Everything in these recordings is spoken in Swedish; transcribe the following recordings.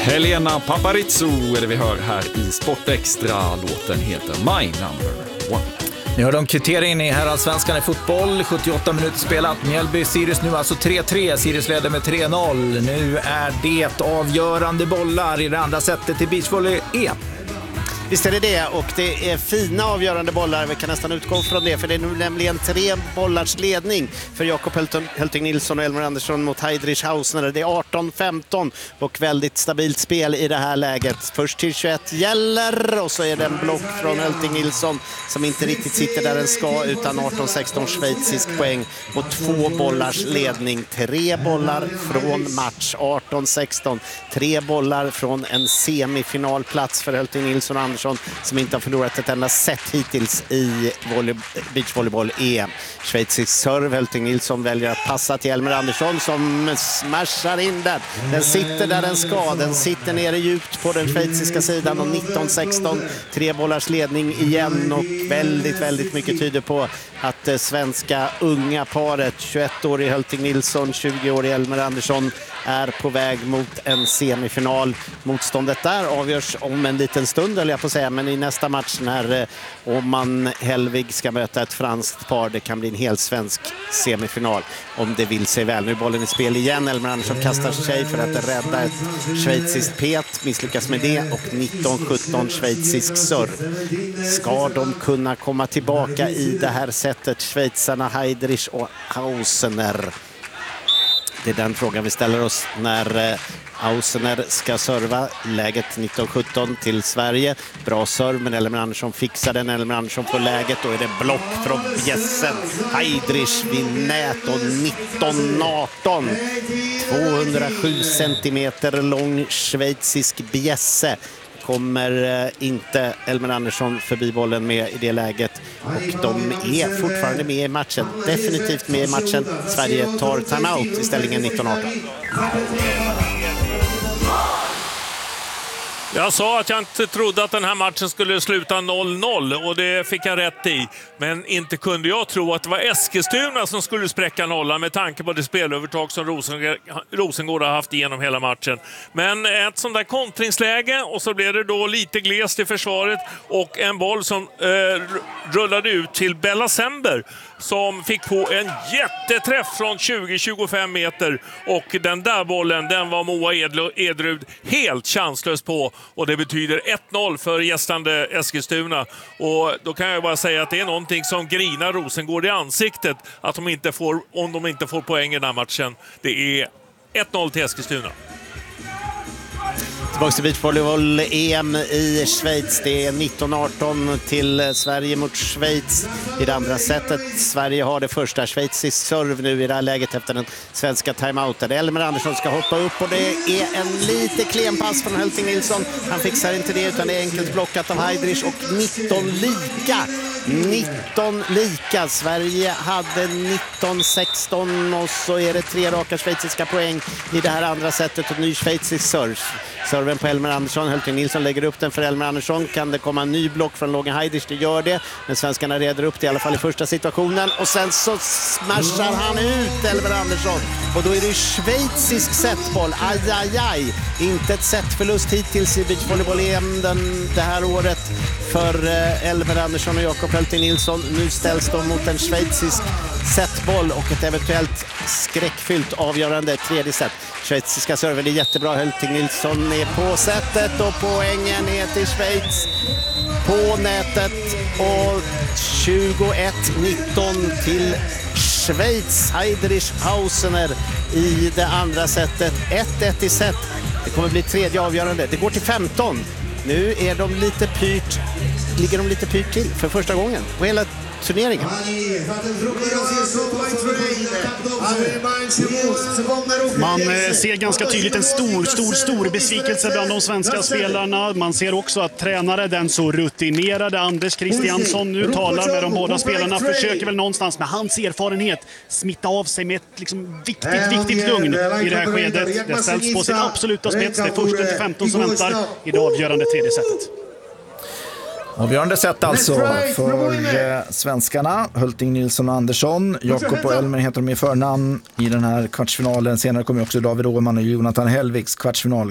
Helena Paparizou är det vi hör här i Sportextra. Låten heter My Number One. Nu har de kvitteringen i herrallsvenskan i fotboll. 78 minuter spelat. Mjällby-Sirius nu alltså 3-3. Sirius leder med 3-0. Nu är det avgörande bollar i det andra sättet till beachvolley-EM. Visst är det, och det är fina avgörande bollar. Vi kan nästan utgå från det, för det är nu nämligen 3 bollars ledning för Jakob Hölting Nilsson och Elmer Andersson mot Heidrich Hausner. Det är 18-15 och väldigt stabilt spel i det här läget. Först till 21 gäller, och så är det en block från Hölting Nilsson som inte riktigt sitter där den ska, utan 18-16 schweizisk poäng och 2 bollars ledning. 3 bollar från match, 18-16. 3 bollar från en semifinalplats för Hölting Nilsson och Andersson, som inte har förlorat ett enda set hittills i beachvolleyboll-EM. Schweizisk serve. Hölting Nilsson väljer att passa till Elmer Andersson som smashar in den. Den sitter där den ska. Den sitter nere djupt på den schweiziska sidan, och 19-16. 3 bollars ledning igen, och väldigt mycket tyder på att det svenska unga paret, 21-årig Hölting Nilsson, 20-årig Elmer Andersson, är på väg mot en semifinal. Motståndet där avgörs om en liten stund, eller jag på säga, men i nästa match när Oman Helvig ska möta ett franskt par. Det kan bli en helt svensk semifinal om det vill sig väl. Nu är bollen i spel igen. Elmer Andersson kastar sig för att rädda ett schweiziskt pet, misslyckas med det, och 19-17 schweizisk serv. Ska de kunna komma tillbaka i det här sättet, schweizarna Heidrich och Hausner? Det är den frågan vi ställer oss när Hausner ska serva. Läget 19-17 till Sverige. Bra serv, men Elmer Andersson fixar den. Elmer Andersson får läget, och är det block från bjässen. Heidrich vid nät, och 19-18. 207 centimeter lång schweizisk bjässe. Kommer inte Elmer Andersson förbi bollen med i det läget, och de är fortfarande med i matchen, definitivt med i matchen. Sverige tar timeout i ställningen 19-18. Jag sa att jag inte trodde att den här matchen skulle sluta 0-0, och det fick jag rätt i. Men inte kunde jag tro att det var Eskilstuna som skulle spräcka nollan med tanke på det spelövertag som Rosengård har haft igenom hela matchen. Men ett sånt där kontringsläge, och så blev det då lite glest i försvaret, och en boll som rullade ut till Bella Sember, som fick på en jätteträff från 20-25 meter, och den där bollen, den var Moa Edrud helt chanslös på, och det betyder 1-0 för gästande Eskilstuna. Och då kan jag bara säga att det är någonting som grinar Rosengård i ansiktet, att de inte får, om de inte får poäng i den här matchen. Det är 1-0 till Eskilstuna. Tillbaka till beachvolleyboll-EM i Schweiz. Det är 19-18 till Sverige mot Schweiz i det andra sättet. Sverige har det första, schweizisk serv nu i det här läget efter den svenska timeouten. Elmer Andersson ska hoppa upp, och det är en lite klen pass från Hölting Nilsson. Han fixar inte det, utan det är enkelt blockat av Heidrich, och 19 lika. Sverige hade 19-16, och så är det 3 raka schweiziska poäng i det här andra sättet, och ny schweizisk serv. Serven på Elmer Andersson. Hölting Nilsson lägger upp den för Elmer Andersson. Kan det komma en ny block från Logan Heidrich? Det gör det. Men svenskarna reder upp det i alla fall i första situationen. Och sen så smashar han ut Elmer Andersson. Och då är det schweizisk setboll. Aj. Inte ett setförlust hittills i beachvolleyboll-EM det här året för Elmer Andersson och Jakob Hölting Nilsson. Nu ställs de mot en schweizisk setboll och ett eventuellt skräckfyllt avgörande tredje set. Schweiziska serven är jättebra. Hölting Nilsson är på sättet, och poängen är till Schweiz på nätet, och 21-19 till Schweiz. Heidrich Hausner i det andra sättet. 1-1 i set. Det kommer bli tredje avgörande. Det går till 15. Nu är de ligger de lite pyrt till för första gången på hela turneringen. Man ser ganska tydligt en stor besvikelse bland de svenska spelarna. Man ser också att tränare, den så rutinerade Anders Christiansson, nu talar med de båda spelarna, försöker väl någonstans med hans erfarenhet smitta av sig med ett liksom viktigt lugn i det här skedet. Det ställs på sin absoluta spets. Det är första till 15 som väntar i det avgörande tredje setet. Avgörande sätt alltså för svenskarna. Hulting, Nilsson och Andersson. Jakob och Elmer heter de i förnamn i den här kvartsfinalen. Senare kommer också David Åhman och Jonathan Hellviks kvartsfinal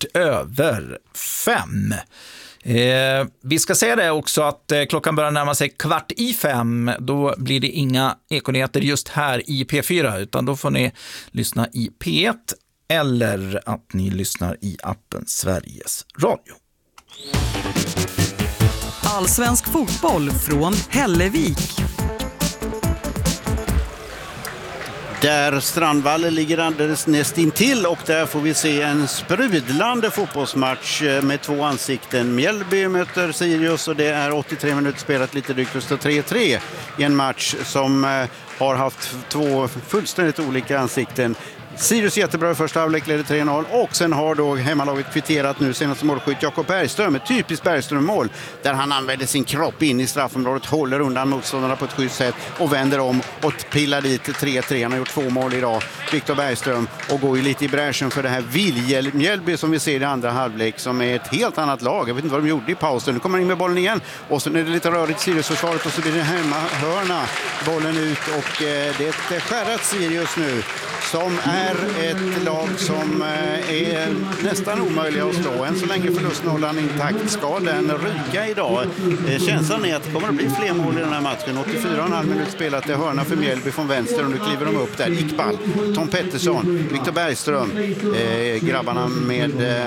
5:15. Vi ska säga det också att klockan börjar närma sig 4:45. Då blir det inga ekonyheter just här i P4, utan då får ni lyssna i P1 eller att ni lyssnar i appen Sveriges Radio. Allsvensk fotboll från Hällevik. Där Strandvallen ligger alldeles näst intill och där får vi se en sprudlande fotbollsmatch med två ansikten. Mjällby möter Sirius och det är 83 minuter spelat, lite drygt, och 3-3 i en match som har haft två fullständigt olika ansikten. Sirius jättebra i första halvlek, leder 3-0 och sen har då hemmalaget kvitterat nu senast målskytt Jakob Bergström, ett typiskt Bergström-mål där han använder sin kropp in i straffområdet, håller undan motståndarna på ett schysst sätt och vänder om och pillar dit 3-3. Han har gjort 2 mål idag, Viktor Bergström, och går ju lite i bräschen för det här Mjällby som vi ser i andra halvlek, som är ett helt annat lag. Jag vet inte vad de gjorde i pausen. Nu kommer han in med bollen igen och så är det lite rörigt Sirius-försvaret och så blir det hemmahörna, bollen ut och det är ett skärrat Sirius nu som är ett lag som är nästan omöjliga att slå. Än så länge förlustnollan intakt. Ska den ryka idag? Känslan är att det kommer att bli fler mål i den här matchen. 84,5 minuter spelat, det hörna för Mjällby från vänster och nu kliver de upp där. Iqbal, Tom Pettersson, Viktor Bergström, grabbarna med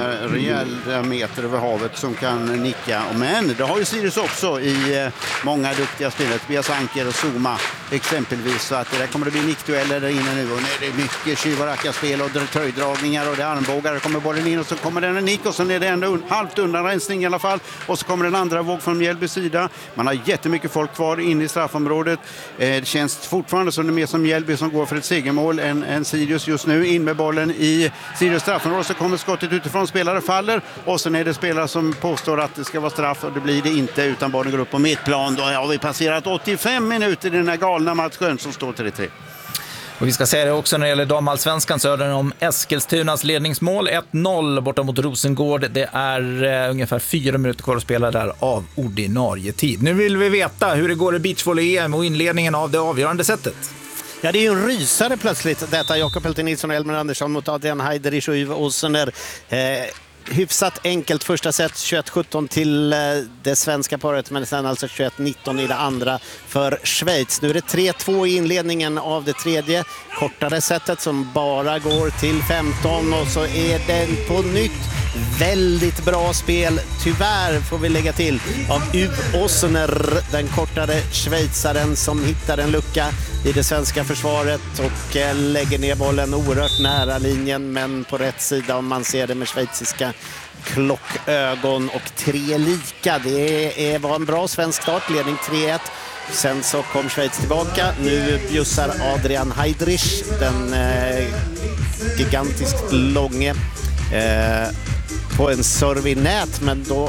rejäla meter över havet som kan nicka. Men det har ju Sirius också i många duktiga spelare. Tobias Anker och Zuma exempelvis, så att det där kommer att bli nickdueller där inne nu och nu är det mycket tjuvaracka-spel och tröjdragningar och det är armbågar. Det kommer bollen in och så kommer den en nick och sen är det ändå halvt undanrensning i alla fall och så kommer den andra våg från Mjällbys sida. Man har jättemycket folk kvar inne i straffområdet. Det känns fortfarande som det är mer som Mjällby som går för ett segermål än Sirius just nu. In med bollen i Sirius straffområde så kommer skottet utifrån, spelare faller och sen är det spelare som påstår att det ska vara straff och det blir det inte, utan bollen går upp på mittplan. Då har vi passerat 85 minuter i den här galna matchen som står 3-3. Och vi ska säga det också när det gäller damallsvenskan, så är det om Eskilstunas ledningsmål 1-0 borta mot Rosengård. Det är ungefär 4 minuter kvar att spela där av ordinarie tid. Nu vill vi veta hur det går i beachvolley-EM och inledningen av det avgörande sättet. Ja, det är ju en rysare plötsligt detta. Jakob Hulting, Nilsson och Elmer Andersson mot Adrian Heidrich och Yves Ossener. Hyfsat enkelt första set, 21-17 till det svenska paret, men sen alltså 21-19 i det andra för Schweiz. Nu är det 3-2 i inledningen av det tredje kortare setet som bara går till 15 och så är den på nytt väldigt bra spel, tyvärr får vi lägga till, av Yves Ossener, den kortare schweizaren som hittar en lucka i det svenska försvaret och lägger ner bollen oerhört nära linjen men på rätt sida om man ser det med schweiziska klockögon och 3 lika. Det var en bra svensk startledning, 3-1. Sen så kom Schweiz tillbaka. Nu bjussar Adrian Heidrich, den gigantiskt långe, på en serve i nät, men då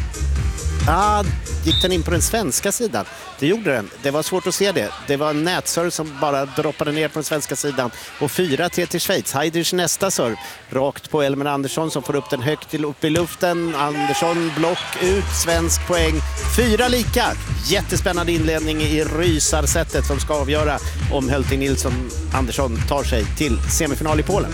gick den in på den svenska sidan. Det gjorde den. Det var svårt att se det. Det var en nätserve som bara droppade ner på den svenska sidan. Och 4-3 till Schweiz. Heidrich nästa serve. Rakt på Elmer Andersson som får upp den högt upp i luften. Andersson block ut. Svensk poäng. 4 lika. Jättespännande inledning i rysarsättet som ska avgöra om Hulting, Nilsson, Andersson tar sig till semifinal i Polen.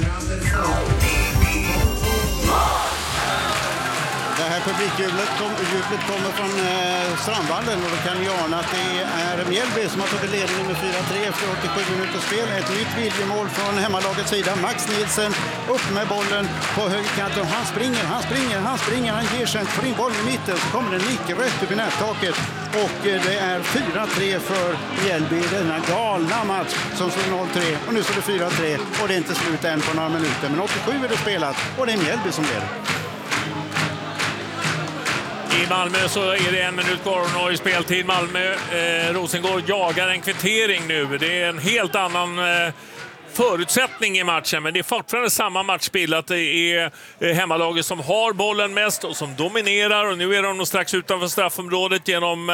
Det här publikjublet kommer från Strandvallen och då kan ni ana att det är Mjällby som har tagit ledningen med 4-3 efter 87 minuter spel. Ett nytt viljemål från hemmalagets sida. Max Nielsen upp med bollen på högerkanten och han springer, han ger sig, får in bollen i mitten så kommer den nick rätt upp i nättaket och det är 4-3 för Mjällby i denna galna match som står 0-3 och nu står det 4-3 och det är inte slut än på några minuter, men 87 är det spelat och det är Mjällby som leder. I Malmö så är det 1 minut kvar och i speltid. Malmö, Rosengård jagar en kvittering nu. Det är en helt annan förutsättning i matchen, men det är fortfarande samma matchbild, att det är hemmalaget som har bollen mest och som dominerar, och nu är de nog strax utanför straffområdet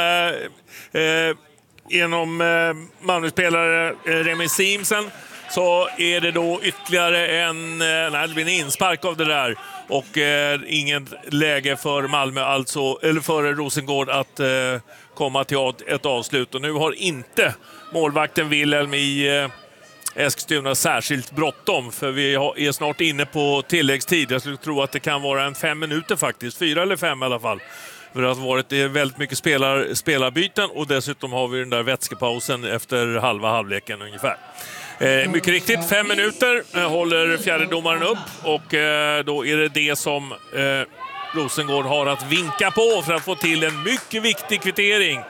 genom Malmö-spelare Remi Simsen. Så är det då ytterligare det blir en inspark av det där. och inget läge för Malmö, alltså, eller för Rosengård att komma till ett avslut. Och nu har inte målvakten Wilhelm i Eskilstuna särskilt bråttom, för vi är snart inne på tilläggstid. Jag skulle tro att det kan vara en 5 minuter faktiskt, 4 eller 5 i alla fall. För det har varit väldigt mycket spelarbyten och dessutom har vi den där vätskepausen efter halva halvleken ungefär. Mycket riktigt, 5 minuter håller fjärdedomaren upp och då är det som Rosengård har att vinka på för att få till en mycket viktig kvittering.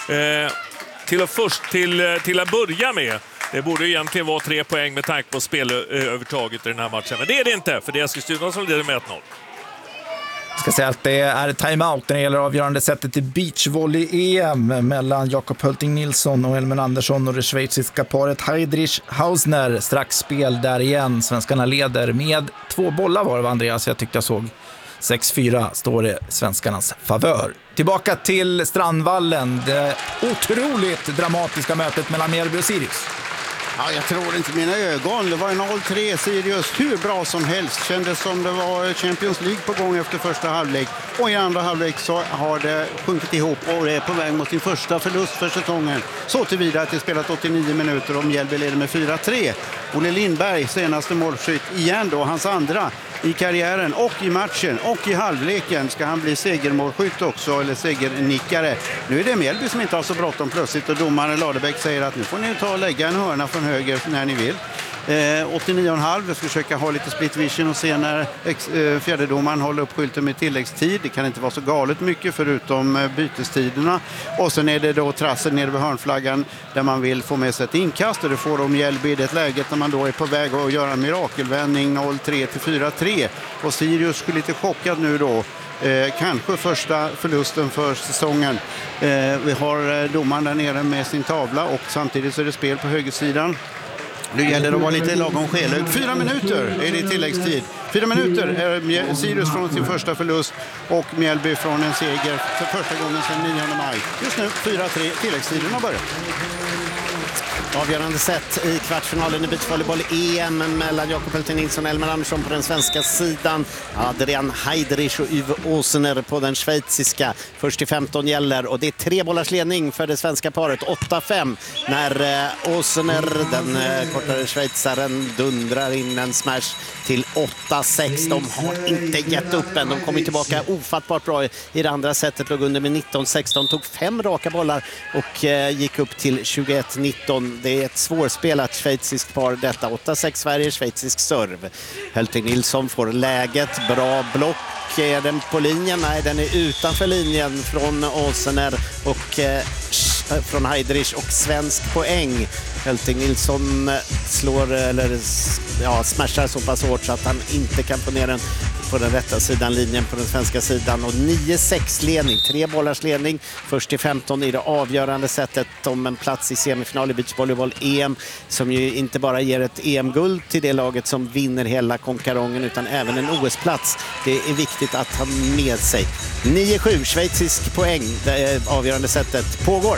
Till att börja med. Det borde egentligen vara 3 poäng med tanke på spelövertaget i den här matchen. Men det är det inte, för det är Eskilstuna som leder med 1-0. Jag ska säga att det är timeout när det gäller avgörande sättet i beachvolley-EM mellan Jakob Hölting Nilsson och Elmer Andersson och det schweiziska paret Heidrich Hausner. Strax spel där igen. Svenskarna leder med 2 bollar var det, Andreas. Jag tyckte jag såg 6-4 står det svenskarnas favör. Tillbaka till Strandvallen. Det otroligt dramatiska mötet mellan Mjällby och Sirius. Ja, jag tror inte mina ögon. Det var en 0-3 Sirius. Hur bra som helst. Kändes som det var Champions League på gång efter första halvlek. Och i andra halvlek så har det sjunkit ihop och är på väg mot sin första förlust för säsongen. Så tillvida att det spelat 89 minuter och Mjällby leder med 4-3. Olle Lindberg, senaste målskytt igen då, hans andra i karriären och i matchen och i halvleken ska han bli segermålskytt också, eller segernickare. Nu är det Mjällby som inte har så bråttom plötsligt och domaren Ladebäck säger att nu får ni ta och lägga en hörna från höger när ni vill. 89,5. Jag ska försöka ha lite split vision och se när fjärdedomaren håller upp skylten med tilläggstid. Det kan inte vara så galet mycket förutom bytestiderna. Och sen är det då trassel nere vid hörnflaggan där man vill få med sig ett inkast. Och det får de Mjällby i det läget när man då är på väg att göra en mirakelvändning 0-3 till 4-3. Och Sirius skulle lite chockad nu då. Kanske första förlusten för säsongen. Vi har domaren där nere med sin tavla och samtidigt så är det spel på högersidan. Nu gäller det att vara lite lagom skelögd. 4 minuter är det i tilläggstid. 4 minuter är Sirius från sin första förlust och Mjällby från en seger för första gången sedan 9 maj. Just nu 4-3, tilläggstiden har börjat. Avgörande set i kvartsfinalen i beachvolleyboll-EM mellan Jakob Hölting Nilsson och Elmer Andersson på den svenska sidan. Adrian Heidrich och Yves Åsener på den schweiziska. Först till 15 gäller och det är 3 bollars ledning för det svenska paret. 8-5 när Åsener, den kortare schweizaren, dundrar in en smash till 8-6. De har inte gett upp än. De kommer tillbaka ofattbart bra i det andra setet. Låg under med 19-16. Tog 5 raka bollar och gick upp till 21-19. Det är ett svårspelat schweiziskt par detta. 8-6 Sverige, schweizisk serv. Hölting Nilsson får läget. Bra block. Är den på linjen? Nej, den är utanför linjen från Åsener och från Heidrich och svensk poäng. Hölting Nilsson slår eller smashar så pass hårt så att han inte kan få ner den på den rätta sidan linjen på den svenska sidan. Och 9-6 ledning, 3 bollars ledning. Först till 15 i det avgörande sättet om en plats i semifinal i beachvolleyboll-EM som ju inte bara ger ett EM-guld till det laget som vinner hela konkarongen utan även en OS-plats. Det är viktigt att ha med sig. 9-7, schweizisk poäng. Det avgörande sättet pågår.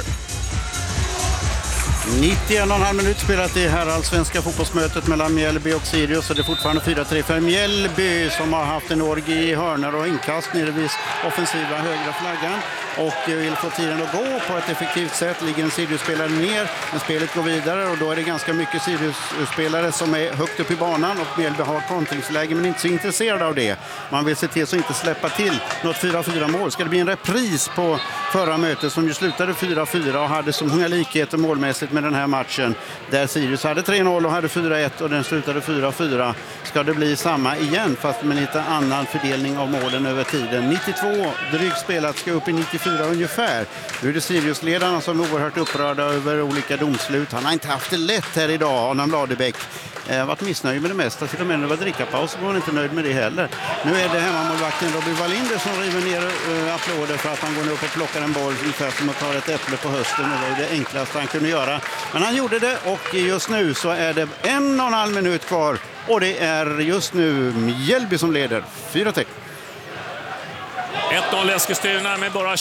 91,5 minut spelat i herrallsvenska fotbollsmötet mellan Mjällby och Sirius och det är fortfarande 4-3 för Mjällby som har haft en orgie i hörnor och inkast nere vid offensiva högra flaggan och vill få tiden att gå på ett effektivt sätt. Ligger en Sirius-spelare ner, men spelet går vidare och då är det ganska mycket Sirius-spelare som är högt upp i banan och Mjällby har kontringsläge men inte så intresserade av det. Man vill se till så inte släppa till något 4-4 mål. Ska det bli en repris på förra mötet som ju slutade 4-4 och hade så många likheter målmässigt med den här matchen där Sirius hade 3-0 och hade 4-1 och den slutade 4-4. Ska det bli samma igen fast med lite annan fördelning av målen över tiden. 92 drygt spelat, ska upp i 94 ungefär. Nu är det Sirius-ledarna som är oerhört upprörda över olika domslut. Han har inte haft det lätt här idag, Adam Ladebäck. Varit missnöjd med det mesta, till och med när det var drickapaus så var han inte nöjd med det heller. Nu är det hemmamålvakten Robin Wallinder som river ner applåder för att han går upp och plockar en boll ungefär som att ta ett äpple på hösten. Det var det enklaste han kunde göra. Men han gjorde det och just nu så är det 1,5 minut kvar och det är just nu Mjällby som leder 4-3. 1-0 Eskilstuna med bara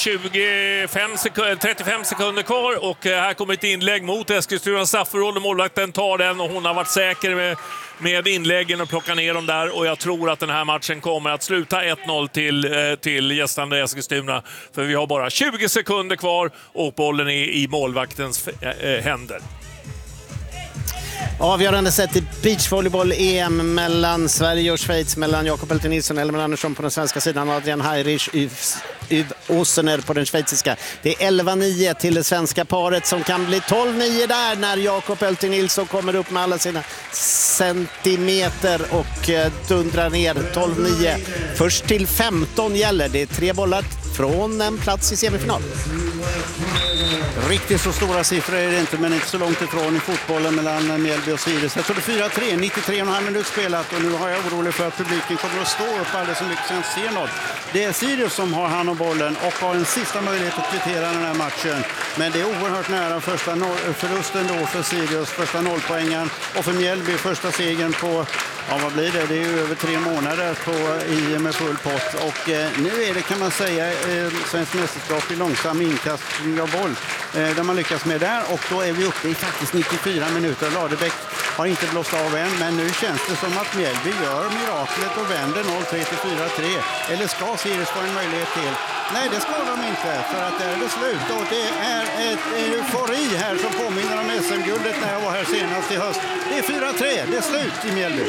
35 sekunder kvar och här kommer ett inlägg mot Eskilstuna straffområde. Målvakten tar den och hon har varit säker med inläggen och plocka ner dem där, och jag tror att den här matchen kommer att sluta 1-0 till gästande Eskilstuna, för vi har bara 20 sekunder kvar och bollen är i målvaktens händer. Avgörande sätt i beachvolleyboll-EM mellan Sverige och Schweiz, mellan Jakob Helting Nilsson och Elmer Andersson på den svenska sidan och Adrian Heirich Yv Åsener på den schweiziska. Det är 11-9 till det svenska paret som kan bli 12-9 där när Jakob Helting Nilsson kommer upp med alla sina centimeter och dundrar ner 12-9. Först till 15 gäller. Det är 3 bollar från en plats i semifinal. Riktigt så stora siffror är det inte, men inte så långt ifrån i fotbollen mellan Mjällby och Sirius. Jag tror det är 4-3, 93,5 minuter spelat, och nu har jag orolig för att publiken kommer att stå upp alldeles så mycket sen ser något. Det är Sirius som har hand om bollen och har en sista möjlighet att kvittera den här matchen. Men det är oerhört nära första förlusten då för Sirius, första 0-poängen, och för Mjällby första segern på, ja vad blir det? Det är ju över 3 månader i med full pott. Och nu är det, kan man säga, svensk mästerskap i långsam inkastning av boll. Där man lyckas med där, och då är vi uppe i faktiskt 94 minuter. Ladebäck har inte blåst av än, men nu känns det som att Mjällby gör miraklet och vänder 0-3 till 4-3. Eller ska Sirius få en möjlighet till? Nej, det ska de inte, för att där är det slut. Och det är ett eufori här som påminner om SM-guldet när jag var här senast i höst. Det är 4-3, det är slut i Mjällby.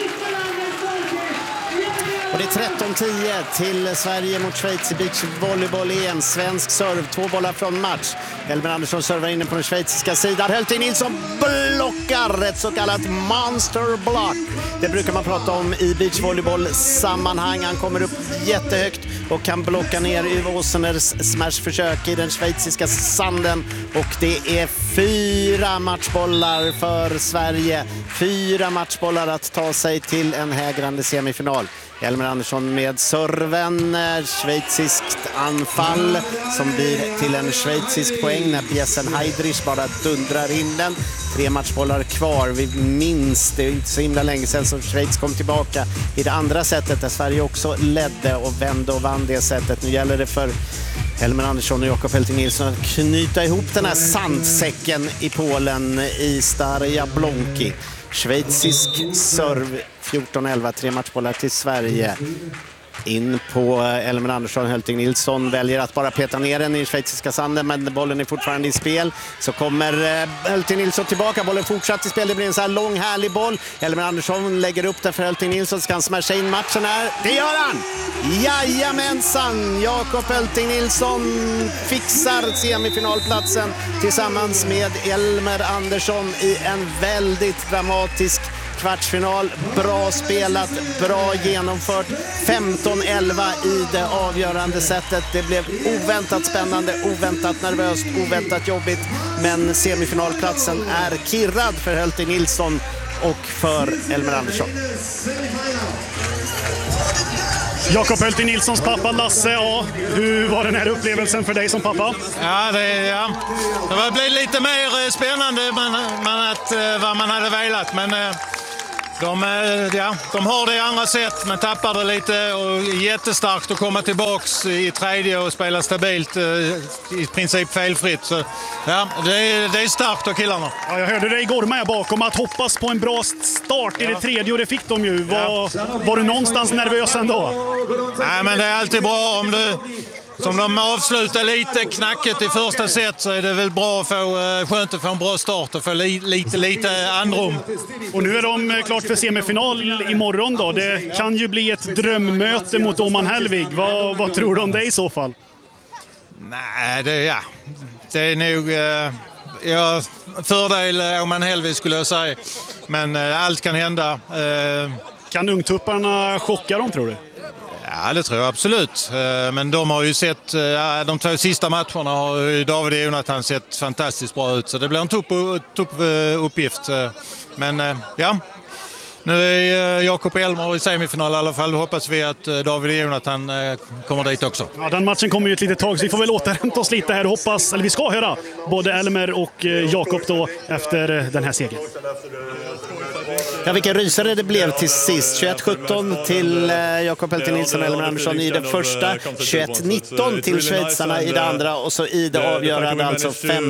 Och det är 13-10 till Sverige mot Schweiz i beachvolleyboll-EM. Svensk serv, 2 bollar från match. Elmer Andersson servar inne på den schweiziska sidan. Helting Nilsson blockar, ett så kallat monster block. Det brukar man prata om i beachvolleyboll-sammanhang. Han kommer upp jättehögt och kan blocka ner Yv Åseners smashförsök i den schweiziska sanden. Och det är 4 matchbollar för Sverige. 4 matchbollar att ta sig till en hägrande semifinal. Elmer Andersson med serven, schweiziskt anfall som blir till en schweizisk poäng när Bjesen Heidrich bara dundrar in den. 3 matchbollar kvar. Vi minns, det är inte så himla länge sedan som Schweiz kom tillbaka i det andra sättet där Sverige också ledde och vände och vann det sättet. Nu gäller det för Elmer Andersson och Jakob Helting Nilsson att knyta ihop den här sandsäcken i Polen i Staria Blonki. Schweizisk serv 14-11, 3 matchbollar till Sverige. In på Elmer Andersson. Helting Nilsson väljer att bara peta ner den i schweiziska sanden, men bollen är fortfarande i spel. Så kommer Helting Nilsson tillbaka. Bollen fortsatt i spel. Det blir en så här lång, härlig boll. Elmer Andersson lägger upp den för Helting Nilsson. Ska han smasha in matchen här? Det gör han! Jajamensan! Jakob Helting Nilsson fixar semifinalplatsen tillsammans med Elmer Andersson i en väldigt dramatisk kvartsfinal. Bra spelat, bra genomfört. 15-11 i det avgörande sättet. Det blev oväntat spännande, oväntat nervöst, oväntat jobbigt. Men semifinalplatsen är kirrad för Helting Nilsson och för Elmer Andersson. Jakob Helting Nilssons pappa Lasse, ja, hur var den här upplevelsen för dig som pappa? Ja, det blev lite mer spännande vad man hade velat, men de har det i andra sätt, men tappade lite, och jättestarkt att komma tillbaks i tredje och spela stabilt, i princip felfritt. Så ja, det är starkt av killarna. Ja, jag hörde dig igår med bakom att hoppas på en bra start i det tredje, och det fick de ju. Var du någonstans nervös ändå? Nej, men det är alltid bra om du... Som de avslutar lite knacket i första set, så är det väl bra att skönt att få en bra start och få lite andrum. Och nu är de klart för semifinal imorgon då. Det kan ju bli ett drömmöte mot Oman Hellvig. Vad tror du om det i så fall? Nej, det är nog fördel Oman Hellvig skulle jag säga. Men allt kan hända. Kan ungtupparna chocka dem, tror du? Ja, det tror jag absolut. Men de har ju sett, de 2 sista matcherna har David och Jonathan sett fantastiskt bra ut. Så det blir en tuff uppgift. Men ja, nu är Jakob och Elmer i semifinal i alla fall. Då hoppas vi att David och Jonathan kommer dit också. Ja, den matchen kommer ju ett litet tag, så vi får väl återhämta oss lite här och hoppas, eller vi ska höra både Elmer och Jakob då efter den här segern. Ja, vilken rysare det blev till sist. 21-17 till Jakob Helting Nilsson och Elmer Andersson i det första. 21-19 till schweizarna i det andra. Och så i det avgörande alltså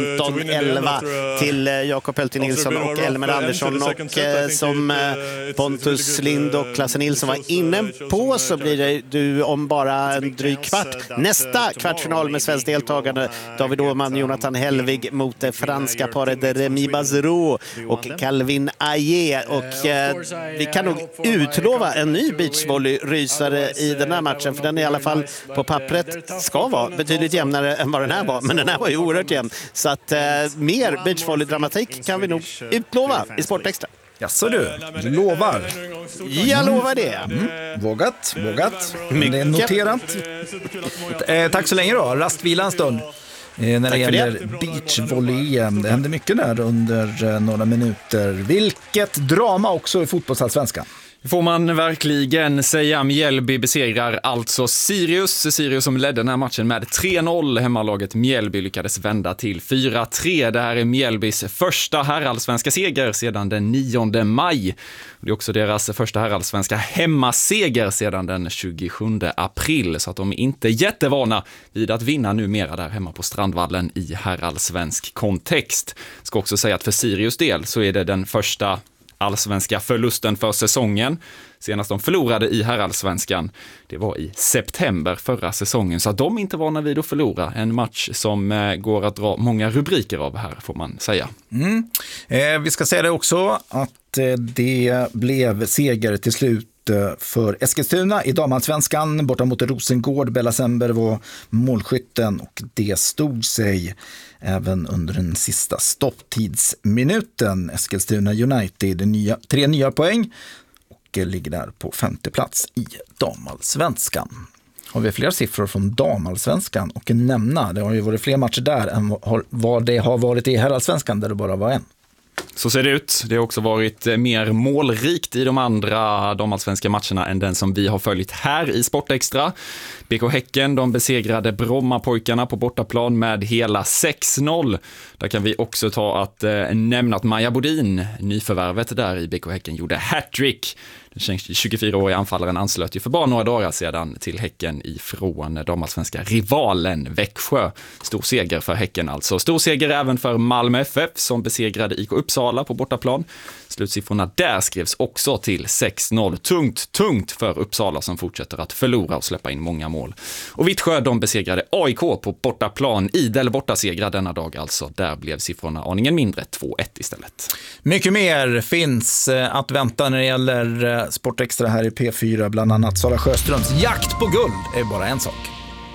15-11 till Jakob Helting Nilsson och Elmer Andersson. Och som Pontus Lind och Klasse Nilsson var inne på så blir det du om bara en dryg kvart. Nästa kvartsfinal med svensk deltagande. David Åhman, Jonathan Hellvig mot det franska paret Remy Bazero och Calvin Aie. Och vi kan nog utlova en ny beachvolley-rysare i den här matchen, för den är i alla fall på pappret ska vara betydligt jämnare än vad den här var, men den här var ju oerhört jämn, så att mer beachvolley-dramatik kan vi nog utlova i Sportextra. Ja, så du lovar. Jag lovar det. Vågat. Det är noterat. Tack så länge då. Rastvila en stund. När det gäller beachvolley. Det händer mycket där under några minuter. Vilket drama också i fotbollsallsvenskan. Får man verkligen säga. Mjällby besegrar alltså Sirius som ledde den här matchen med 3-0. Hemmalaget Mjällby lyckades vända till 4-3. Det här är Mjällbys första herrallsvenska seger sedan den 9 maj. Det är också deras första herrallsvenska hemmaseger sedan den 27 april. Så att de är inte jättevana vid att vinna numera där hemma på Strandvallen i herrallsvensk kontext. Ska också säga att för Sirius del så är det den första allsvenska förlusten för säsongen. Senast de förlorade i herrallsvenskan, det var i september förra säsongen. Så att de inte vana vid att förlora. En match som går att dra många rubriker av här, får man säga. Vi ska säga det också att det blev seger till slut för Eskilstuna i damallsvenskan borta mot Rosengård. Bella Sember var målskytten och det stod sig även under den sista stopptidsminuten. Eskilstuna United 3 nya poäng och ligger där på 5:e plats i damallsvenskan. Har vi fler siffror från damallsvenskan och nämna, det har ju varit fler matcher där än vad det har varit i herrallsvenskan där det bara var en. Så ser det ut. Det har också varit mer målrikt i de andra damallsvenska matcherna än den som vi har följt här i Sportextra. BK Häcken, de besegrade Brommapojkarna på bortaplan med hela 6-0. Där kan vi också ta att nämna att Maja Bodin, nyförvärvet där i BK Häcken, gjorde hattrick. Den 24-åriga anfallaren anslöt ju för bara några dagar sedan till Häcken ifrån damallsvenska rivalen Växjö. Stor seger för Häcken alltså. Stor seger även för Malmö FF som besegrade IK Uppsala på bortaplan. Slutsiffrorna där skrevs också till 6-0. Tungt för Uppsala som fortsätter att förlora och släppa in många mål. Och Vittsjö, de besegrade AIK på bortaplan. Idel bortasegra denna dag alltså. Där blev siffrorna aningen mindre, 2-1 istället. Mycket mer finns att vänta när det gäller Sportextra här i P4. Bland annat Sara Sjöströms jakt på guld är bara en sak.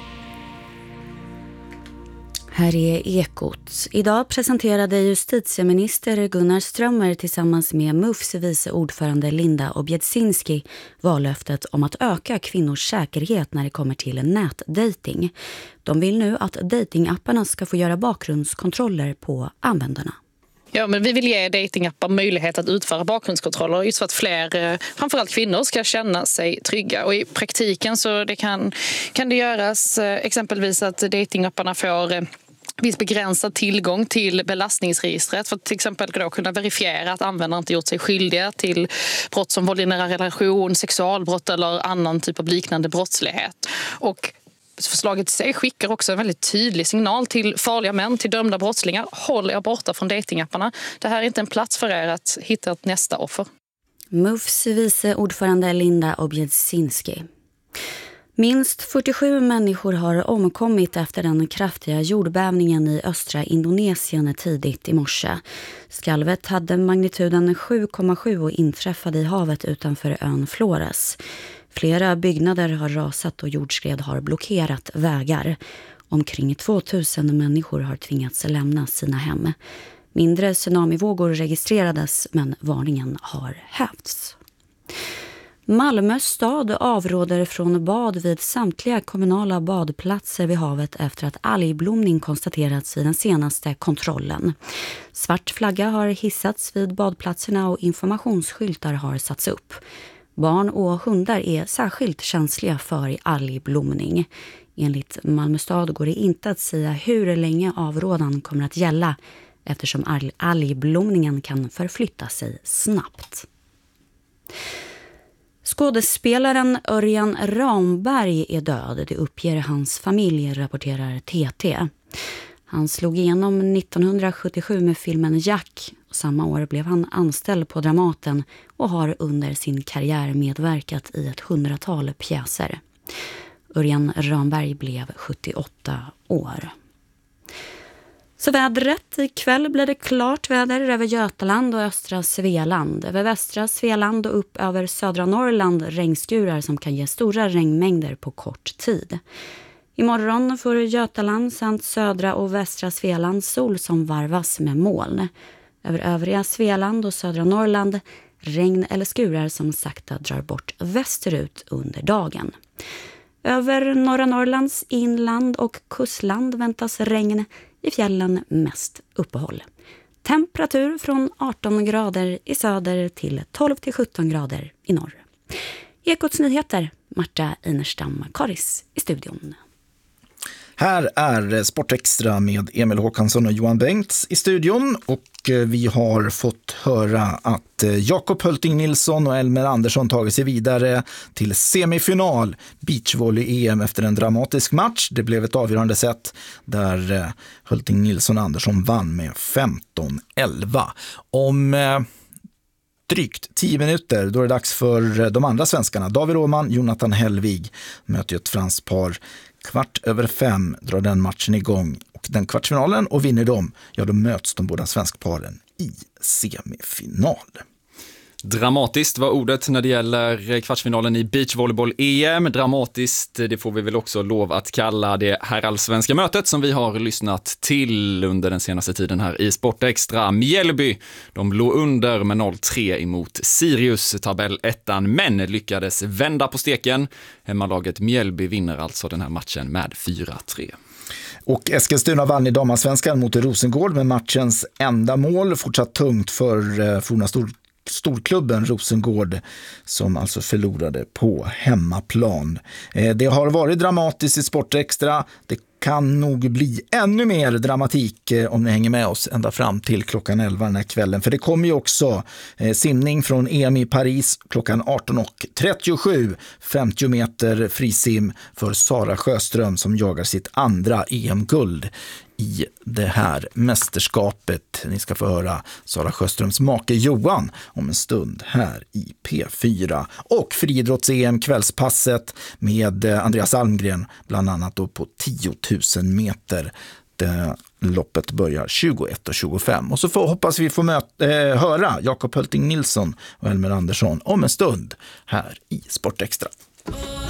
Här är Ekot. Idag presenterade justitieminister Gunnar Strömmer tillsammans med MUFs vice ordförande Linda Objedzinski vallöftet om att öka kvinnors säkerhet när det kommer till nätdating. De vill nu att datingapparna ska få göra bakgrundskontroller på användarna. Ja, men vi vill ge datingappar möjlighet att utföra bakgrundskontroller just för att fler, framförallt kvinnor, ska känna sig trygga. Och i praktiken så kan det göras exempelvis att datingapparna får viss begränsad tillgång till belastningsregistret för att till exempel då kunna verifiera att användaren inte gjort sig skyldiga till brott som våld i nära relation, sexualbrott eller annan typ av liknande brottslighet. Och förslaget i sig skickar också en väldigt tydlig signal till farliga män, till dömda brottslingar. Håll er borta från datingapparna. Det här är inte en plats för er att hitta ett nästa offer. MUFs vice ordförande Linda Objedzinski. Minst 47 människor har omkommit efter den kraftiga jordbävningen i östra Indonesien tidigt i morse. Skalvet hade magnituden 7,7 och inträffade i havet utanför ön Flores. Flera byggnader har rasat och jordskred har blockerat vägar. Omkring 2000 människor har tvingats lämna sina hem. Mindre tsunamivågor registrerades men varningen har hävts. Malmö stad avråder från bad vid samtliga kommunala badplatser vid havet efter att algblomning konstaterats i den senaste kontrollen. Svart flagga har hissats vid badplatserna och informationsskyltar har satts upp. Barn och hundar är särskilt känsliga för algblomning. Enligt Malmö stad går det inte att säga hur länge avrådan kommer att gälla eftersom algblomningen kan förflytta sig snabbt. Skådespelaren Örjan Ramberg är död, det uppger hans familj, rapporterar TT. Han slog igenom 1977 med filmen Jack. Samma år blev han anställd på Dramaten och har under sin karriär medverkat i ett 100-tal pjäser. Örjan Ramberg blev 78 år. Så vädret, ikväll blir det klart väder över Götaland och östra Svealand. Över västra Svealand och upp över södra Norrland regnskurar som kan ge stora regnmängder på kort tid. Imorgon får Götaland samt södra och västra Svealand sol som varvas med moln. Över övriga Svealand och södra Norrland regn eller skurar som sakta drar bort västerut under dagen. Över norra Norrlands inland och kustland väntas regn, i fjällen mest uppehåll. Temperatur från 18 grader i söder till 12-17 grader i norr. Ekots nyheter, Marta Einerstam Karis i studion. Här är Sportextra med Emil Håkansson och Johan Bengts i studion, och vi har fått höra att Jakob Hölting Nilsson och Elmer Andersson tagit sig vidare till semifinal beachvolley-EM efter en dramatisk match. Det blev ett avgörande set där Hölting Nilsson och Andersson vann med 15-11. Om drygt 10 minuter, då är det dags för de andra svenskarna. David Åhman, Jonathan Hellvig möter ett franskt par. 4:15 drar den matchen igång, och den kvartsfinalen, och vinner de, ja då möts de båda svenskparen i semifinal. Dramatiskt var ordet när det gäller kvartsfinalen i beachvolleyboll-EM. Dramatiskt, det får vi väl också lov att kalla det herrallsvenska mötet som vi har lyssnat till under den senaste tiden här i Sportextra. Mjällby, de låg under med 0-3 emot Sirius, tabellettan, men lyckades vända på steken. Hemmalaget Mjällby vinner alltså den här matchen med 4-3. Och Eskilstuna vann i damallsvenskan mot Rosengård med matchens enda mål. Fortsatt tungt för forna storklubben Rosengård, som alltså förlorade på hemmaplan. Det har varit dramatiskt i Sportextra. Det kan nog bli ännu mer dramatik om ni hänger med oss ända fram till klockan 11 den här kvällen. För det kommer ju också simning från EM i Paris klockan 18:37. 50 meter frisim för Sara Sjöström som jagar sitt andra EM-guld i det här mästerskapet. Ni ska få höra Sara Sjöströms make Johan om en stund här i P4. Och friidrotts-EM kvällspasset med Andreas Almgren bland annat då på 10 000 meter. Det loppet börjar 21:25. Och så hoppas vi få höra Jakob Hölting Nilsson och Elmer Andersson om en stund här i Sportextra.